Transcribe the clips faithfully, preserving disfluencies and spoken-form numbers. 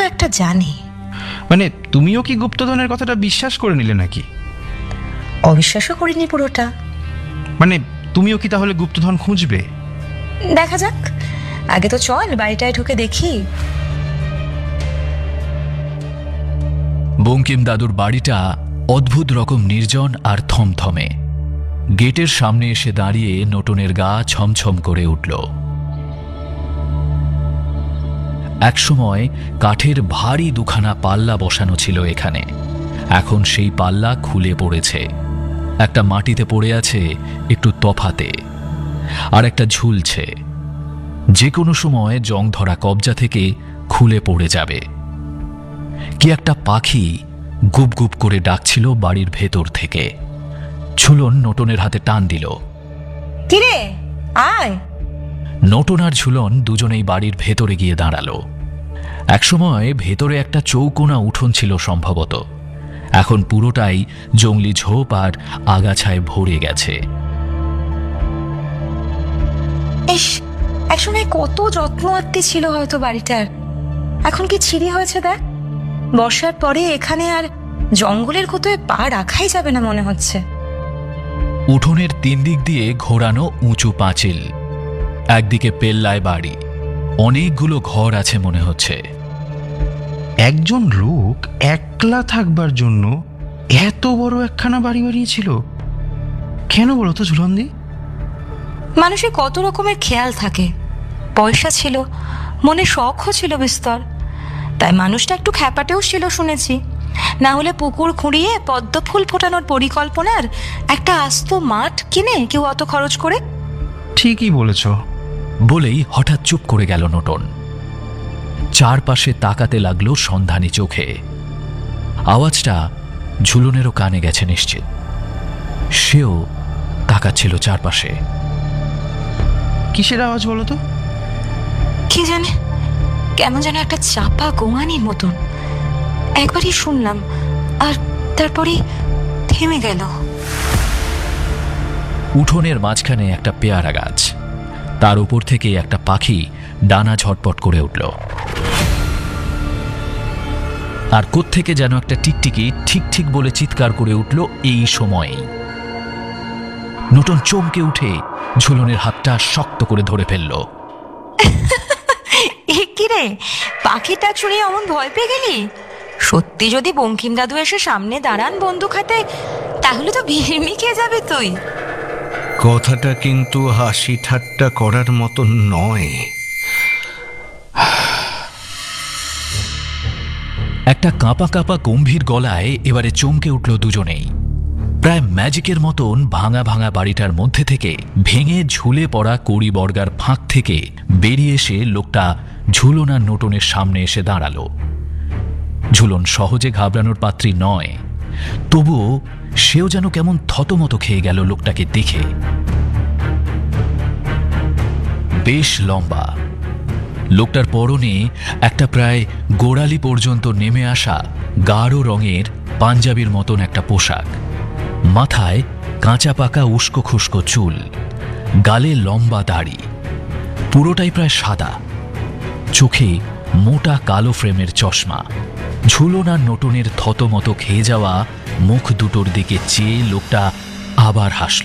একটা জানি। মানে তুমিও কি গুপ্তধনের কথাটা বিশ্বাস করে নিলে নাকি? অবিশ্বাসও করিনি পুরোটা। মানে তুমিও কি তাহলে গুপ্তধন খুঁজবে? দেখা যাক, আগে তো চল বাড়িটায় ঢুকে দেখি। বঙ্কিম দাদুর বাড়িটা অদ্ভুত রকম নির্জন আর থমথমে। গেটের সামনে এসে দাঁড়িয়ে নোটনের গা ছমছম করে উঠল। একসময় কাঠের ভারী দুখানা পাল্লা বসানো ছিল এখানে। এখন সেই পাল্লা খুলে পড়েছে। একটা মাটিতে পড়ে আছে একটু তফাতে, আর একটা ঝুলছে। যে কোনো সময় জং ধরা কবজা থেকে খুলে পড়ে যাবে। কি একটা পাখি গুপ গুপ করে ডাকছিল বাড়ির ভেতর থেকে। ঝুলন নোটনের হাতে টান দিল। কিরে আয়। নোটন আর ঝুলন দুজনেই বাড়ির ভেতরে গিয়ে দাঁড়ালো। একসময় ভেতরে একটা চৌকোনা উঠোন ছিল সম্ভবত। এখন পুরোটাই জংলি ঝোপ আর আগাছায় ভরে গেছে। ইস, একসময় কত যত্ন আত্তি ছিল হয়তো বাড়িটার। এখন কি ছিঁড়ি হয়েছে দেখ। বর্ষার পরে এখানে আর জঙ্গলের কোথায় পা রাখাই যাবে না মনে হচ্ছে। উঠোনের তিন দিক দিয়ে ঘোরানো উঁচু পাঁচিল। একদিকে পেল্লায় বাড়ি, অনেকগুলো ঘর আছে মনে হচ্ছে। একজন লোক একলা থাকবার জন্য এত বড় একখানা বাড়ি বানিয়েছিল কেন বলো তো ঝুলন্দি? মানুষের কত রকমের খেয়াল থাকে। পয়সা ছিল, মনে শখও ছিল বিস্তর, তাই মানুষটা একটু খ্যাপাটেও ছিল শুনেছি। না হলে পুকুর খুঁড়িয়ে পদ্ম ফুল ফোটানোর পরিকল্পনার একটা আস্ত মাঠ কিনে কেউ অত খরচ করে। ঠিকই বলেছ বলেই হঠাৎ চুপ করে গেল নোটন। চারপাশে তাকাতে লাগলো সন্ধানী চোখে। আওয়াজটা ঝুলনেরও কানে গেছে নিশ্চিত। সেও তাকাচ্ছিল চারপাশে। কিসের আওয়াজ বলো তো? কি জানে, কেমন যেন একটা চাপা গোঙানির মতন। একবারই শুনলাম আর তারপরে থেমে গেল। উঠোনের মাঝখানে একটা পেয়ারা গাছ, তার উপর থেকে একটা পাখি ডানা ঝটপট করে উঠল। আর কোত্থেকে যেন একটা টিকটিকি ঠিক ঠিক বলে চিৎকার করে উঠল এই সময়েই। নোটন চমকে উঠে ঝুলনের হাতটা শক্ত করে ধরে ফেলল। কি রে, পাখিটা শুনে অমন ভয় পেয়ে গেলি? সত্যি যদি বঙ্কিম দাদু এসে সামনে দাঁড়ান বন্দুক হাতে, তাহলে তো ভিড়মিকে যাবে তুই। কথাটা কিন্তু হাসি ঠাট্টা করার মতন নয়। একটা কাঁপা কাঁপা গম্ভীর গলায় এবারে চমকে উঠল দুজনেই। প্রায় ম্যাজিকের মতন ভাঙা ভাঙা বাড়িটার মধ্যে থেকে ভেঙে ঝুলে পড়া কড়ি বর্গার ফাঁক থেকে বেরিয়ে এসে লোকটা ঝুলন আর নোটনের সামনে এসে দাঁড়ালো। ঝুলন সহজে ঘাবড়ানোর পাত্রী নয়, তবুও সেও যেন কেমন থতমত খেয়ে গেল লোকটাকে দেখে। বেশ লম্বা লোকটার পরনে একটা প্রায় গোড়ালি পর্যন্ত নেমে আসা গাঢ় রঙের পাঞ্জাবির মতন একটা পোশাক। মাথায় কাঁচা পাকা উস্কো খুস্কো চুল, গালে লম্বা দাড়ি, পুরোটাই প্রায় সাদা। চোখে মোটা কালো ফ্রেমের চশমা। ঝুলন আর নোটনের থতমত খেয়ে যাওয়া মুখ দুটোর দিকে চেয়ে লোকটা আবার হাসল।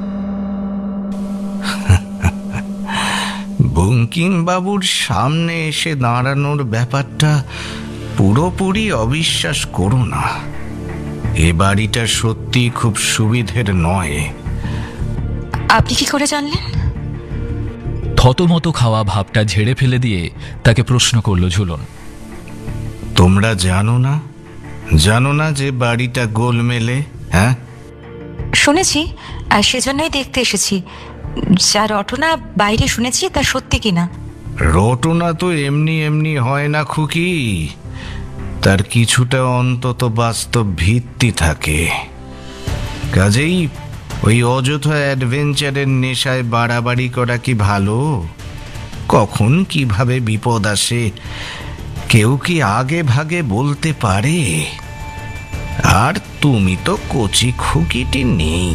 বঙ্কিম বাবুর সামনে এসে দাঁড়ানোর ব্যাপারটা পুরোপুরি অবিশ্বাস করো না। এ বাড়িটা সত্যি খুব সুবিধের নয়। আপনি কি করে জানলেন? থতমত খাওয়া ভাবটা ঝেড়ে ফেলে দিয়ে তাকে প্রশ্ন করল ঝুলন। তোমরা জানো না জানো না যে বাড়িটা গোলমেলে? হ্যাঁ, শুনেছি, আর সেজন্যই দেখতে এসেছি। যা রটনা বাইরে শুনেছি তা সত্যি কিনা। রটনা তো এমনি এমনি হয় না খুকি, তার কিছুটা অন্তত বাস্তব ভিত্তি থাকে। কাজেই ওই অযথা অ্যাডভেঞ্চারের নেশায় বাড়াবাড়ি করা কি ভালো? কখন কিভাবে বিপদ আসে কেউ কি আগে ভাগে বলতে পারে? আর তুমি তো কচি খুকিটি নেই।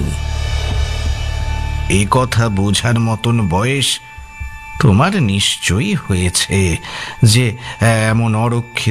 এ কথা বোঝার মতন বয়স তোমার নিশ্চয়ই হয়েছে যে এমন অরক্ষিত